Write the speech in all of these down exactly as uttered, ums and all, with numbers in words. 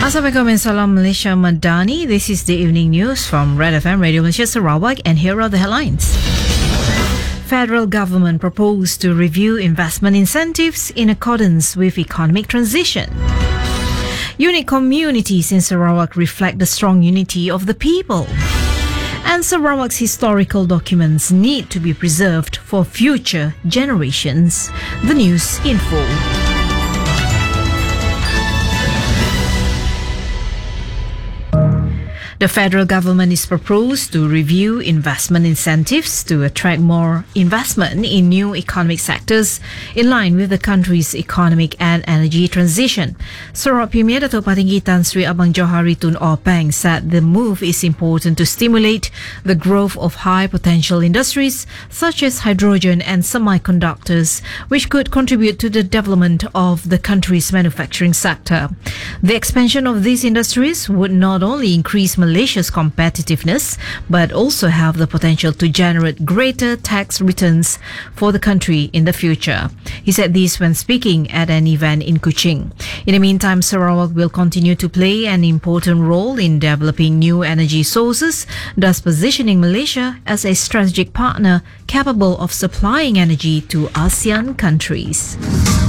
Assalamualaikum and Salam Malaysia Madani. This is the evening news from Red F M Radio Malaysia Sarawak, and here are the headlines. Federal government proposed to review investment incentives in accordance with economic transition. Unique communities in Sarawak reflect the strong unity of the people. And Sarawak's historical documents need to be preserved for future generations. The news in full. The federal government is proposed to review investment incentives to attract more investment in new economic sectors in line with the country's economic and energy transition. Sarawak Premier Datuk Patinggi Tan Sri Abang Johari Tun Openg said the move is important to stimulate the growth of high potential industries such as hydrogen and semiconductors, which could contribute to the development of the country's manufacturing sector. The expansion of these industries would not only increase Malaysia's competitiveness, but also have the potential to generate greater tax returns for the country in the future. He said this when speaking at an event in Kuching. In the meantime, Sarawak will continue to play an important role in developing new energy sources, thus positioning Malaysia as a strategic partner capable of supplying energy to ASEAN countries.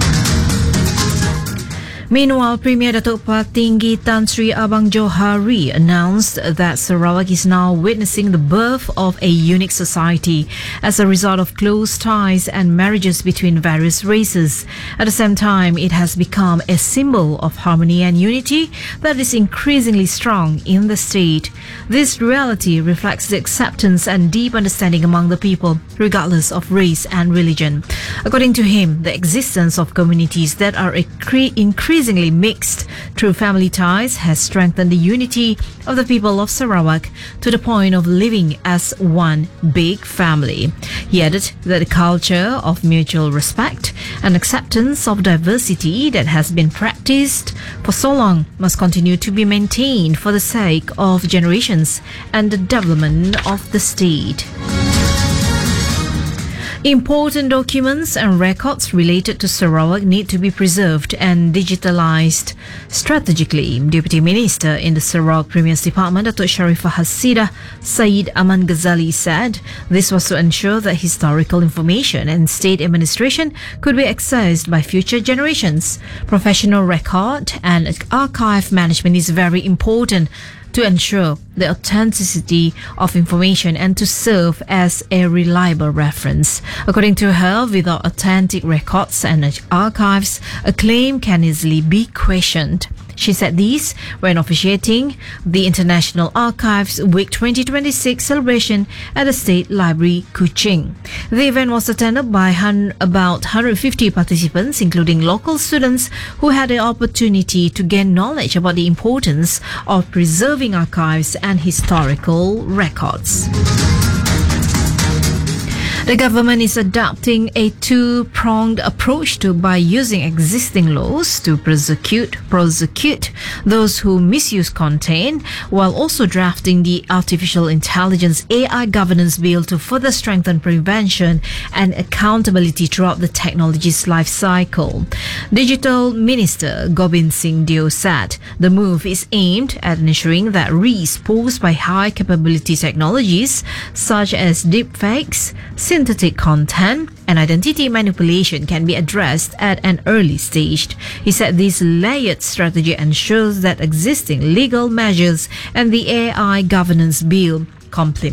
Meanwhile, Premier Datuk Patinggi Tan Sri Abang Johari announced that Sarawak is now witnessing the birth of a unique society as a result of close ties and marriages between various races. At the same time, it has become a symbol of harmony and unity that is increasingly strong in the state. This reality reflects the acceptance and deep understanding among the people, regardless of race and religion. According to him, the existence of communities that are increasingly Increasingly mixed through family ties has strengthened the unity of the people of Sarawak to the point of living as one big family. He added that the culture of mutual respect and acceptance of diversity that has been practiced for so long must continue to be maintained for the sake of generations and the development of the state. Important documents and records related to Sarawak need to be preserved and digitalized strategically. Deputy Minister in the Sarawak Premier's Department, Datuk Sharifah Hasidah Said Aman Ghazali, said this was to ensure that historical information and state administration could be accessed by future generations. Professional record and archive management is very important to ensure the authenticity of information and to serve as a reliable reference. According to her, without authentic records and archives, a claim can easily be questioned. She said this when officiating the International Archives Week twenty twenty-six celebration at the State Library, Kuching. The event was attended by hun- about one hundred fifty participants, including local students who had the opportunity to gain knowledge about the importance of preserving archives and historical records. The government is adopting a two-pronged approach to by using existing laws to prosecute prosecute those who misuse content, while also drafting the Artificial Intelligence A I Governance Bill to further strengthen prevention and accountability throughout the technology's life cycle. Digital Minister Gobind Singh Deo said the move is aimed at ensuring that risks posed by high-capability technologies such as deepfakes, synthetic content, and identity manipulation can be addressed at an early stage. He said this layered strategy ensures that existing legal measures and the A I governance bill complement